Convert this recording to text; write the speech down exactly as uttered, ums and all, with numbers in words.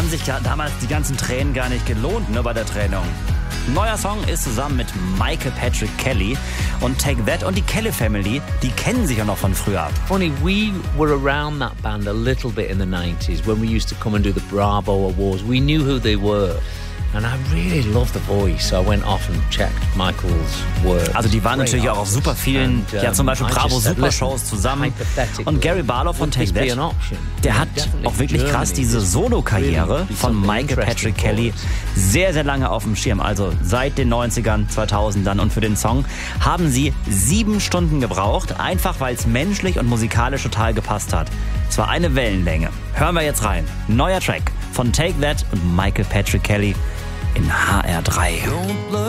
haben sich ja damals die ganzen Tränen gar nicht gelohnt, ne, bei der Trennung. Neuer Song ist zusammen mit Michael Patrick Kelly und Take That und die Kelly Family, die kennen sich ja noch von früher. Funny, we were around that band a little bit in the nineties when we used to come and do the Bravo Awards. We knew who they were. And I really loved the voice, so I went off and checked Michael's work. Also die waren natürlich auch auf super vielen, And, ja zum Beispiel I Bravo just said, Super listen, Shows zusammen. hypothetically, Und Gary Barlow von would Take this be That, an option? der hat Definitely auch wirklich krass Germany diese is Solo-Karriere really be von something Michael interesting Patrick Kelly for us. sehr, sehr lange auf dem Schirm. Also seit den neunzigern, zweitausendern. Und für den Song haben sie sieben Stunden gebraucht, einfach weil es menschlich und musikalisch total gepasst hat. Es war eine Wellenlänge. Hören wir jetzt rein. Neuer Track von Take That und Michael Patrick Kelly in H R drei.